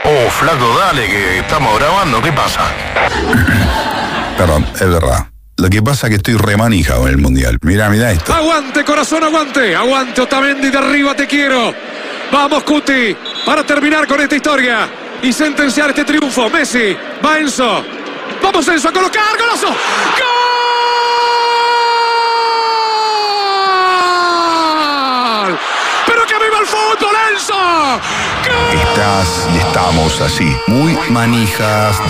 Oh, flaco, dale, que estamos grabando, ¿qué pasa? Perdón, es verdad. Lo que pasa es que estoy remanija con el Mundial. Mirá esto. Aguante, corazón, aguante. Aguante, Otamendi, de arriba te quiero. Vamos, Cuti, para terminar con esta historia y sentenciar este triunfo. Messi, va Enzo. Vamos, Enzo, a colocar, golazo. ¡Gol! ¡Pero que viva el fútbol, Enzo! ¡Gol! Estamos así, muy manijas.